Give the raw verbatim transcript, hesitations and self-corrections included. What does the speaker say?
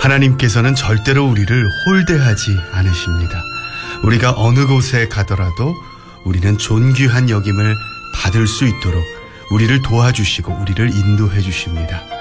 하나님께서는 절대로 우리를 홀대하지 않으십니다. 우리가 어느 곳에 가더라도 우리는 존귀한 여김을 받을 수 있도록 우리를 도와주시고 우리를 인도해 주십니다.